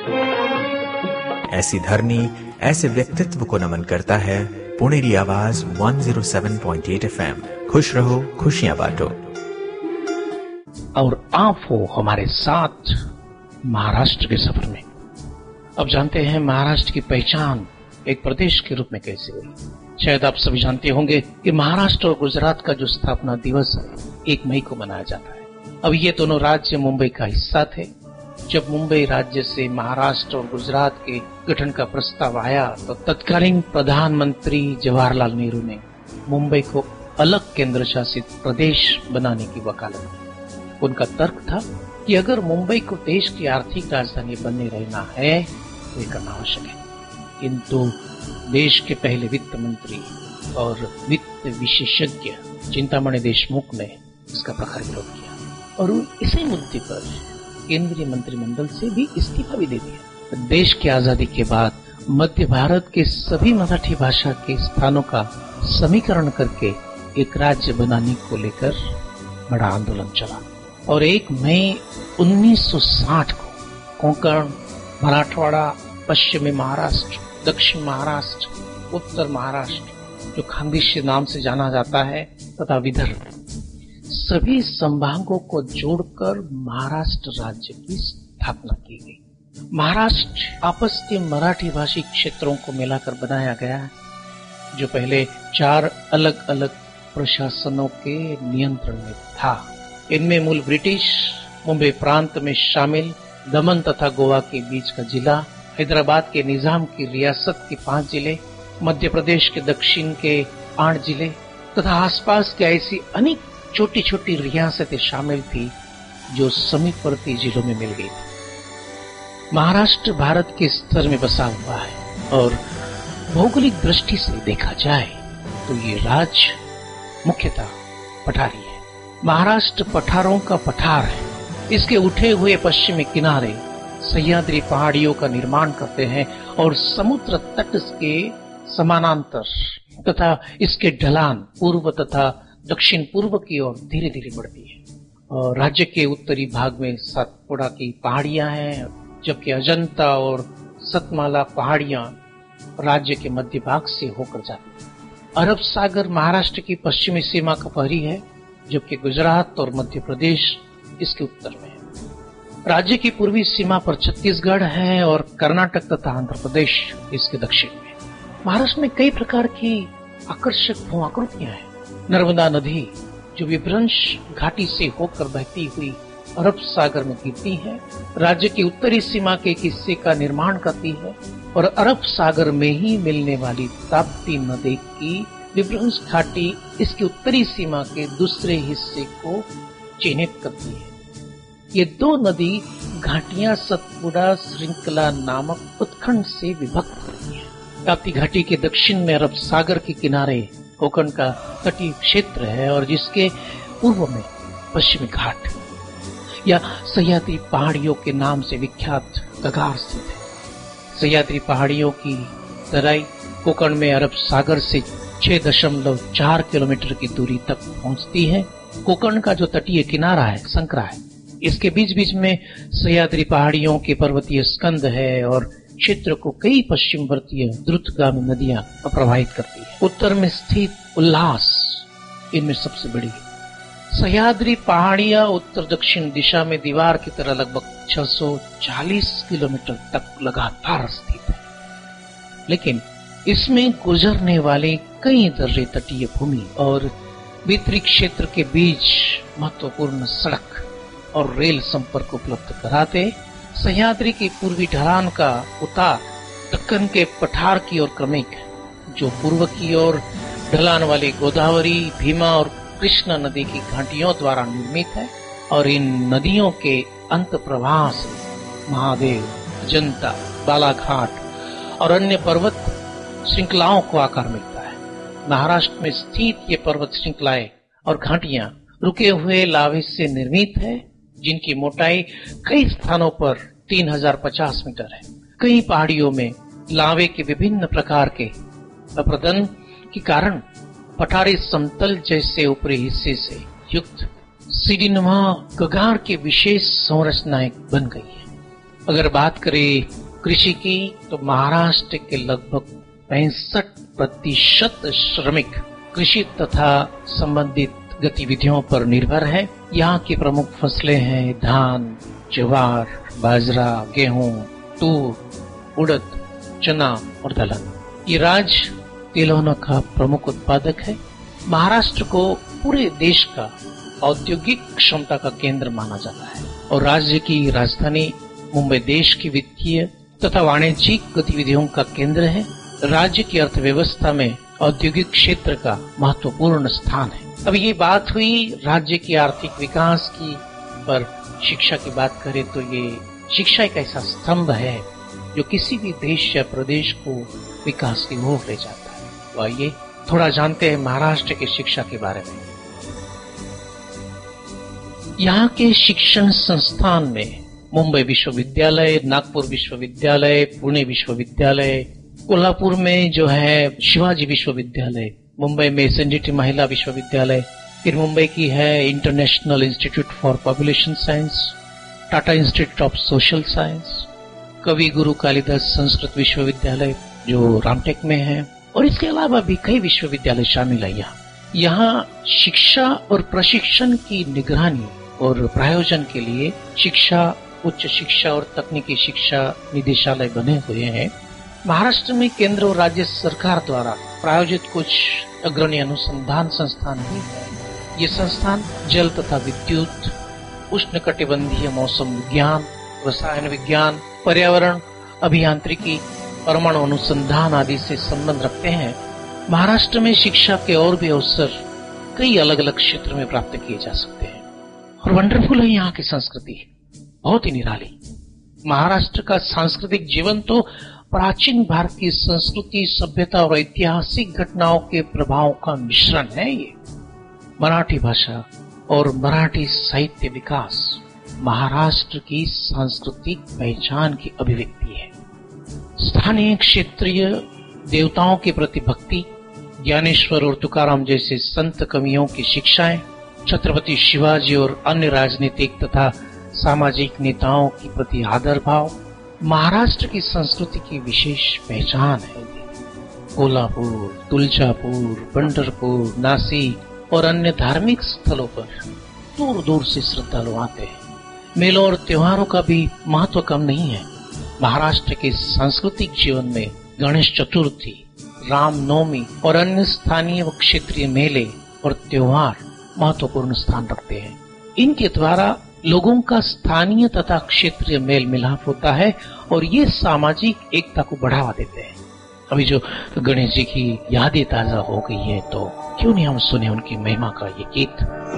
ऐसी धरनी, ऐसे व्यक्तित्व को नमन करता है पुणेरी आवाज 107.8 FM। खुश रहो, खुशियां बांटो। और आप हो हमारे साथ महाराष्ट्र के सफर में। अब जानते हैं महाराष्ट्र की पहचान एक प्रदेश के रूप में कैसे हुई। शायद आप सभी जानते होंगे कि महाराष्ट्र और गुजरात का जो स्थापना दिवस है 1 मई को मनाया जाता है। अब ये दोनों राज्य मुंबई का हिस्सा थे। जब मुंबई राज्य से महाराष्ट्र और गुजरात के गठन का प्रस्ताव आया तो तत्कालीन प्रधानमंत्री जवाहरलाल नेहरू ने मुंबई को अलग केंद्र शासित प्रदेश बनाने की वकालत की। उनका तर्क था कि अगर मुंबई को देश की आर्थिक राजधानी बने रहना है तो ये करना आवश्यक है। किंतु देश के पहले वित्त मंत्री और वित्त विशेषज्ञ चिंतामणि देशमुख ने इसका प्रखर विरोध किया और इसी मुद्दे पर केंद्रीय मंत्रिमंडल से भी इस्तीफा भी दे दिया। देश की आजादी के बाद मध्य भारत के सभी मराठी भाषा के स्थानों का समीकरण करके एक राज्य बनाने को लेकर बड़ा आंदोलन चला और 1 मई 1960 को कोंकण, मराठवाड़ा, पश्चिमी महाराष्ट्र, दक्षिण महाराष्ट्र, उत्तर महाराष्ट्र जो खानदेश नाम से जाना जाता है तथा विदर्भ, सभी संभागों को जोड़कर महाराष्ट्र राज्य की स्थापना की गई। महाराष्ट्र आपस के मराठी भाषी क्षेत्रों को मिलाकर बनाया गया है जो पहले 4 अलग अलग प्रशासनों के नियंत्रण में था। इनमें मूल ब्रिटिश, मुंबई प्रांत में शामिल दमन तथा गोवा के बीच का जिला, हैदराबाद के निजाम की रियासत के 5 जिले, मध्य प्रदेश के दक्षिण के 8 जिले तथा आसपास के ऐसी अनेक छोटी छोटी रियासतें शामिल थी जो समीपवर्ती जिलों में मिल गई थी। महाराष्ट्र भारत के स्तर में बसा हुआ है और भौगोलिक दृष्टि से देखा जाए तो ये राज्य मुख्यतः पठारी है। महाराष्ट्र पठारों का पठार है। इसके उठे हुए पश्चिमी किनारे सह्याद्री पहाड़ियों का निर्माण करते हैं और समुद्र तट के समानांतर तथा इसके ढलान पूर्व तथा दक्षिण पूर्व की ओर धीरे धीरे बढ़ती है। और राज्य के उत्तरी भाग में सातपुड़ा की पहाड़ियां हैं, जबकि अजंता और सतमाला पहाड़ियां राज्य के मध्य भाग से होकर जाती हैं। अरब सागर महाराष्ट्र की पश्चिमी सीमा का पहरी है, जबकि गुजरात और मध्य प्रदेश इसके उत्तर में है। राज्य की पूर्वी सीमा पर छत्तीसगढ़ है और कर्नाटक तथा आंध्र प्रदेश इसके दक्षिण में। महाराष्ट्र में कई प्रकार की आकर्षक भू आकृतियां हैं। नर्मदा नदी जो विभ्रंश घाटी से होकर बहती हुई अरब सागर में गिरती है, राज्य की उत्तरी सीमा के एक हिस्से का निर्माण करती है और अरब सागर में ही मिलने वाली ताप्ती नदी की विभ्रंश घाटी इसकी उत्तरी सीमा के दूसरे हिस्से को चिन्हित करती है। ये 2 नदी घाटियां सतपुड़ा श्रृंखला नामक उत्खंड से विभक्त होती है। ताप्ती घाटी के दक्षिण में अरब सागर के किनारे कोंकण का तटीय क्षेत्र है और जिसके पूर्व में पश्चिमी घाट या सह्याद्री पहाड़ियों के नाम से विख्यात गगार स्थित है। सह्याद्री पहाड़ियों की तराई कोंकण में अरब सागर से 6.4 किलोमीटर की दूरी तक पहुंचती है। कोंकण का जो तटीय किनारा है संकरा है। इसके बीच बीच में सह्याद्री पहाड़ियों के पर्वतीय स्कंद है और क्षेत्र को कई पश्चिमवर्तीय द्रुतगामी नदियां प्रभावित करती है। उत्तर में स्थित उल्लास इनमें सबसे बड़ी है। सह्याद्री पहाड़ियां उत्तर दक्षिण दिशा में दीवार की तरह लगभग 640 किलोमीटर तक लगातार स्थित है, लेकिन इसमें गुजरने वाले कई दर्रे तटीय भूमि और भीतरी क्षेत्र के बीच महत्वपूर्ण सड़क और रेल संपर्क उपलब्ध कराते सह्याद्री की पूर्वी ढलान का उतार दक्कन के पठार की ओर क्रमिक है, जो पूर्व की ओर ढलान वाली गोदावरी, भीमा और कृष्णा नदी की घाटियों द्वारा निर्मित है और इन नदियों के अंत प्रवाह से महादेव, अजंता, बालाघाट और अन्य पर्वत श्रृंखलाओं को आकार मिलता है। महाराष्ट्र में स्थित ये पर्वत श्रृंखलाएं और घाटियां रुके हुए लावे से निर्मित है, जिनकी मोटाई कई स्थानों पर 3050 मीटर है। कई पहाड़ियों में लावे के विभिन्न प्रकार के अप्रदन के कारण पठारी समतल जैसे ऊपरी हिस्से से युक्त सीढ़ीनुमा गगार की विशेष संरचनाएं बन गई है। अगर बात करें कृषि की तो महाराष्ट्र के लगभग 65% श्रमिक कृषि तथा संबंधित गतिविधियों पर निर्भर है। यहाँ की प्रमुख फसलें हैं धान, ज्वार, बाजरा, गेहूं, तूर, उड़द, चना और दलहन। ये राज्य तिलहन का प्रमुख उत्पादक है। महाराष्ट्र को पूरे देश का औद्योगिक क्षमता का केंद्र माना जाता है और राज्य की राजधानी मुंबई देश की वित्तीय तथा वाणिज्यिक गतिविधियों का केंद्र है। राज्य की अर्थव्यवस्था में औद्योगिक क्षेत्र का महत्वपूर्ण स्थान है। अब ये बात हुई राज्य की आर्थिक विकास की, पर शिक्षा की बात करें तो ये शिक्षा एक ऐसा स्तंभ है जो किसी भी देश या प्रदेश को विकास की ओर ले जाता है। तो आइए थोड़ा जानते हैं महाराष्ट्र की शिक्षा के बारे में। यहाँ के शिक्षण संस्थान में मुंबई विश्वविद्यालय, नागपुर विश्वविद्यालय, पुणे विश्वविद्यालय, कोल्हापुर में जो है शिवाजी विश्वविद्यालय, मुंबई में एसएनडीटी महिला विश्वविद्यालय, फिर मुंबई की है international institute for population science, Tata institute of social science, कवि गुरु कालिदास संस्कृत विश्वविद्यालय जो रामटेक में है, और इसके अलावा भी कई विश्वविद्यालय शामिल है। यहाँ शिक्षा और प्रशिक्षण की निगरानी और प्रायोजन के लिए शिक्षा, उच्च शिक्षा और तकनीकी शिक्षा निदेशालय बने हुए हैं। महाराष्ट्र में केंद्र और राज्य सरकार द्वारा प्रायोजित कुछ अग्रणी अनुसंधान संस्थान भी हैं। ये संस्थान जल तथा विद्युत, उष्णकटिबंधीय मौसम विज्ञान, रसायन विज्ञान, पर्यावरण अभियांत्रिकी, परमाणु अनुसंधान आदि से संबंध रखते हैं। महाराष्ट्र में शिक्षा के और भी अवसर कई अलग अलग क्षेत्र में प्राप्त किए जा सकते हैं और वंडरफुल है यहाँ की संस्कृति, बहुत ही निराली। महाराष्ट्र का सांस्कृतिक जीवन तो प्राचीन भारतीय संस्कृति, सभ्यता और ऐतिहासिक घटनाओं के प्रभाव का मिश्रण है। ये मराठी भाषा और मराठी साहित्य विकास महाराष्ट्र की सांस्कृतिक पहचान की अभिव्यक्ति है। स्थानीय क्षेत्रीय देवताओं के प्रति भक्ति, ज्ञानेश्वर और तुकाराम जैसे संत कवियों की शिक्षाएं, छत्रपति शिवाजी और अन्य राजनीतिक तथा सामाजिक नेताओं के प्रति आदर भाव महाराष्ट्र की संस्कृति की विशेष पहचान है। कोल्हापुर, तुळजापुर, पंढरपुर, नासिक और अन्य धार्मिक स्थलों पर दूर दूर से श्रद्धालु आते हैं। मेलों और त्योहारों का भी महत्व कम नहीं है। महाराष्ट्र के सांस्कृतिक जीवन में गणेश चतुर्थी, रामनवमी और अन्य स्थानीय व क्षेत्रीय मेले और त्योहार महत्वपूर्ण स्थान रखते हैं। इनके द्वारा लोगों का स्थानीय तथा क्षेत्रीय मेल मिलाप होता है और ये सामाजिक एकता को बढ़ावा देते हैं। अभी जो गणेश जी की यादें ताजा हो गई है, तो क्यों नहीं हम सुने उनकी महिमा का ये गीत।